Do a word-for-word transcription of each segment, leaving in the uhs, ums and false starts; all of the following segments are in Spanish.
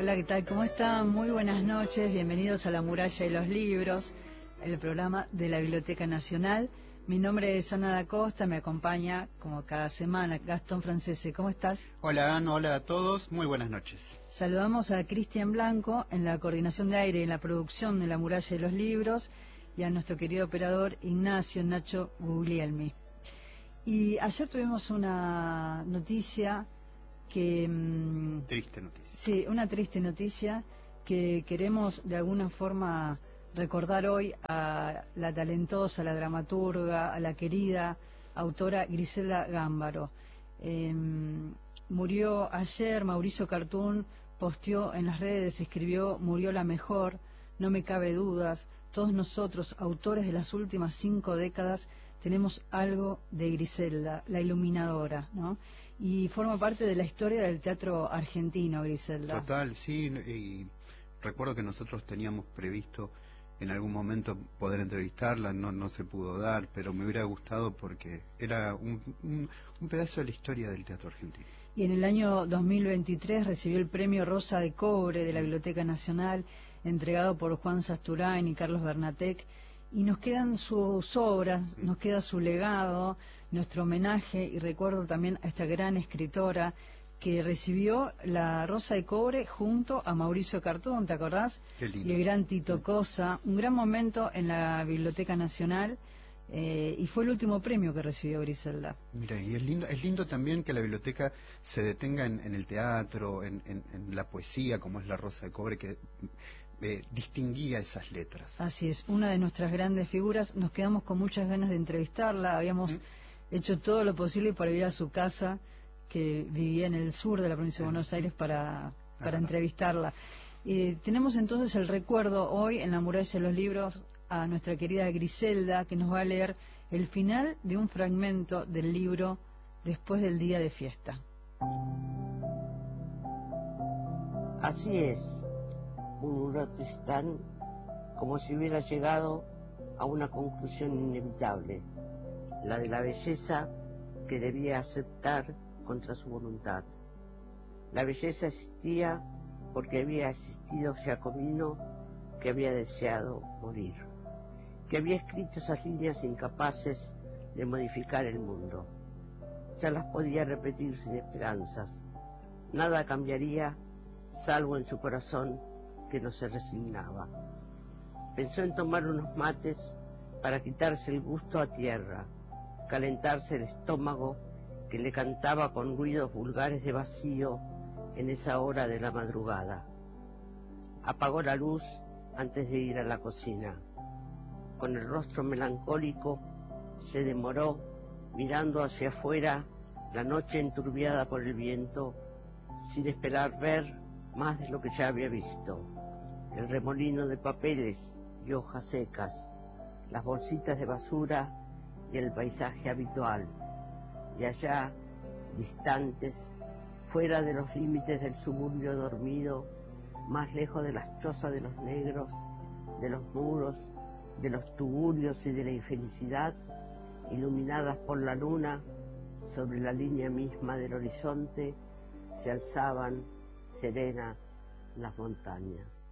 Hola, ¿qué tal? ¿Cómo están? Muy buenas noches, bienvenidos a La Muralla y los Libros, el programa de la Biblioteca Nacional. Mi nombre es Ana da Costa, me acompaña, como cada semana, Gastón Francese. ¿Cómo estás? Hola, Ana, hola a todos, muy buenas noches. Saludamos a Cristian Blanco en la coordinación de aire y en la producción de La Muralla y los Libros, y a nuestro querido operador Ignacio Nacho Guglielmi. Y ayer tuvimos una noticia que... Triste noticia. Sí, una triste noticia que queremos de alguna forma recordar hoy a la talentosa, la dramaturga, a la querida autora Griselda Gámbaro. Eh, murió ayer, Mauricio Cartún posteó en las redes, escribió: murió la mejor, no me cabe dudas, todos nosotros, autores de las últimas cinco décadas, tenemos algo de Griselda, la iluminadora, ¿no? Y forma parte de la historia del teatro argentino, Griselda. Total, sí, y recuerdo que nosotros teníamos previsto en algún momento poder entrevistarla, no no se pudo dar, pero me hubiera gustado porque era un, un, un pedazo de la historia del teatro argentino. Y en el año dos mil veintitrés recibió el premio Rosa de Cobre de la Biblioteca Nacional, entregado por Juan Sasturain y Carlos Bernatec, y nos quedan sus obras, nos queda su legado, nuestro homenaje, y recuerdo también a esta gran escritora que recibió la Rosa de Cobre junto a Mauricio Cartún, ¿te acordás? Qué lindo. Y el gran Tito Cosa, un gran momento en la Biblioteca Nacional, eh, y fue el último premio que recibió Griselda. Mira, y es lindo, es lindo también que la biblioteca se detenga en, en el teatro, en, en, en la poesía, como es la Rosa de Cobre, que eh, distinguía esas letras. Así es, una de nuestras grandes figuras. Nos quedamos con muchas ganas de entrevistarla, habíamos ¿Mm? hecho todo lo posible para ir a su casa, que vivía en el sur de la provincia de Buenos Aires, para, para entrevistarla. Eh, tenemos entonces el recuerdo hoy en La Muralla de los Libros a nuestra querida Griselda, que nos va a leer el final de un fragmento del libro Después del día de fiesta. Así es, murmuró Tristán, como si hubiera llegado a una conclusión inevitable, la de la belleza que debía aceptar contra su voluntad. La belleza existía porque había existido Giacomino, que había deseado morir, que había escrito esas líneas incapaces de modificar el mundo. Ya las podía repetir sin esperanzas. Nada cambiaría, salvo en su corazón, que no se resignaba. Pensó en tomar unos mates para quitarse el gusto a tierra, calentarse el estómago que le cantaba con ruidos vulgares de vacío en esa hora de la madrugada. Apagó la luz antes de ir a la cocina. Con el rostro melancólico se demoró mirando hacia afuera la noche enturbiada por el viento, sin esperar ver más de lo que ya había visto: el remolino de papeles y hojas secas, las bolsitas de basura y el paisaje habitual. Y allá, distantes, fuera de los límites del suburbio dormido, más lejos de las chozas de los negros, de los muros, de los tugurios y de la infelicidad, iluminadas por la luna, sobre la línea misma del horizonte, se alzaban serenas las montañas.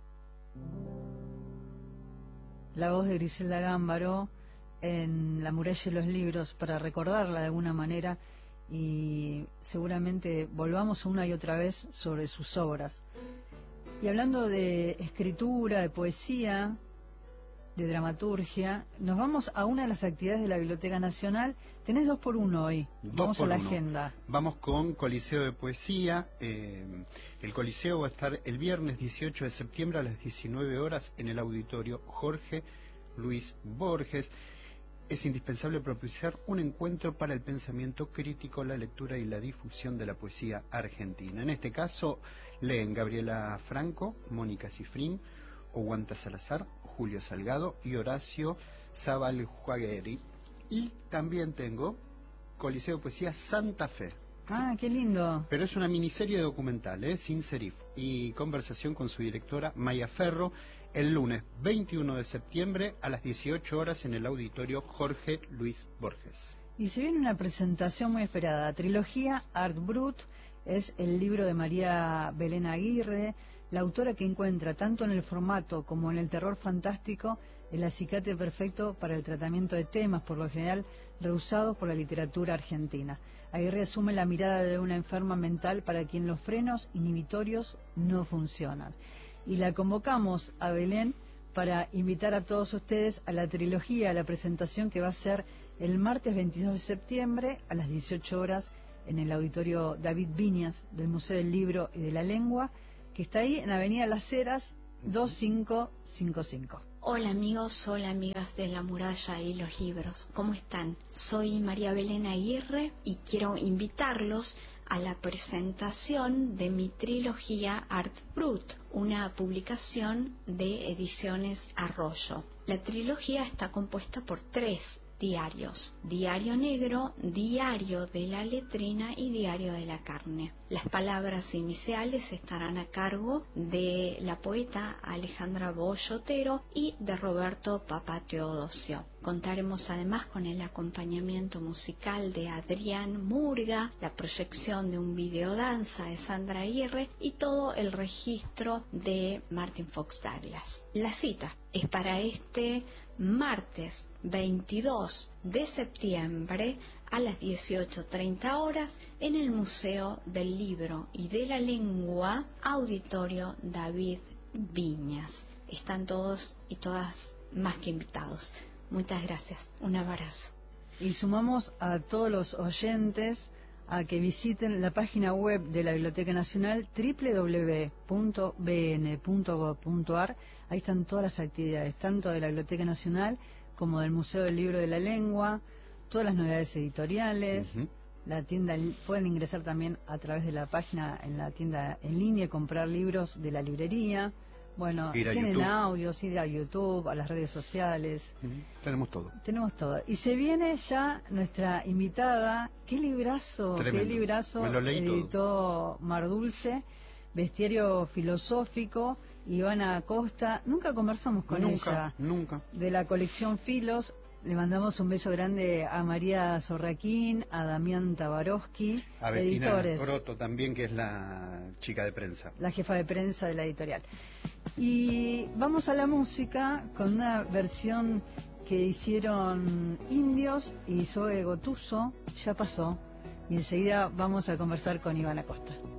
La voz de Griselda Gámbaro en La Muralla y los Libros, para recordarla de alguna manera, y seguramente volvamos una y otra vez sobre sus obras. Y hablando de escritura, de poesía, de dramaturgia, nos vamos a una de las actividades de la Biblioteca Nacional. Tenés dos por uno hoy. Dos vamos a la uno. agenda. Vamos con Coliseo de Poesía. Eh, el Coliseo va a estar el viernes dieciocho de septiembre a las diecinueve horas en el auditorio Jorge Luis Borges. Es indispensable propiciar un encuentro para el pensamiento crítico, la lectura y la difusión de la poesía argentina. En este caso leen Gabriela Franco, Mónica Cifrín, Oguanta Salazar, Julio Salgado y Horacio Zabaljuagueri. Y también tengo Coliseo de Poesía Santa Fe. Ah, qué lindo. Pero es una miniserie documental, ¿eh? Sin serif, y conversación con su directora Maya Ferro el lunes veintiuno de septiembre a las dieciocho horas en el auditorio Jorge Luis Borges. Y se viene una presentación muy esperada. Trilogía Art Brut es el libro de María Belén Aguirre, la autora que encuentra tanto en el formato como en el terror fantástico el acicate perfecto para el tratamiento de temas, por lo general, rehusados por la literatura argentina. Ahí resume la mirada de una enferma mental para quien los frenos inhibitorios no funcionan. Y la convocamos a Belén para invitar a todos ustedes a la trilogía, a la presentación que va a ser el martes veintidós de septiembre a las dieciocho horas en el auditorio David Viñas del Museo del Libro y de la Lengua, que está ahí en Avenida Las Heras dos cinco cinco cinco. Hola amigos, hola amigas de La Muralla y los Libros, ¿cómo están? Soy María Belén Aguirre y quiero invitarlos a la presentación de mi trilogía Art Brut, una publicación de Ediciones Arroyo. La trilogía está compuesta por tres diarios: Diario Negro, Diario de la Letrina y Diario de la Carne. Las palabras iniciales estarán a cargo de la poeta Alejandra Boyotero y de Roberto Papa Teodosio. Contaremos además con el acompañamiento musical de Adrián Murga, la proyección de un videodanza de Sandra Aguirre y todo el registro de Martin Fox Douglas. La cita es para este martes veintidós de septiembre a las dieciocho treinta horas en el Museo del Libro y de la Lengua, Auditorio David Viñas. Están todos y todas más que invitados. Muchas gracias. Un abrazo. Y sumamos a todos los oyentes a que visiten la página web de la Biblioteca Nacional doble u doble u doble u punto b n punto gov punto a r. Ahí están todas las actividades, tanto de la Biblioteca Nacional como del Museo del Libro de la Lengua, todas las novedades editoriales. Uh-huh. La tienda, pueden ingresar también a través de la página en la tienda en línea y comprar libros de la librería. Bueno, tienen YouTube. Audios, ir a YouTube, a las redes sociales. Uh-huh. Tenemos todo. Tenemos todo. Y se viene ya nuestra invitada. ¿Qué librazo? Tremendo. ¿Qué librazo editó todo. Mar Dulce? Bestiario filosófico. Ivana Acosta. Nunca conversamos con nunca, ella. Nunca. De la colección Filos. Le mandamos un beso grande a María Sorraquín, a Damián Tabarovsky, a Bettina editores. Croto también, que es la chica de prensa. La jefa de prensa de la editorial. Y vamos a la música con una versión que hicieron Indios y Zoe Gotuso, Ya pasó. Y enseguida vamos a conversar con Ivana Acosta.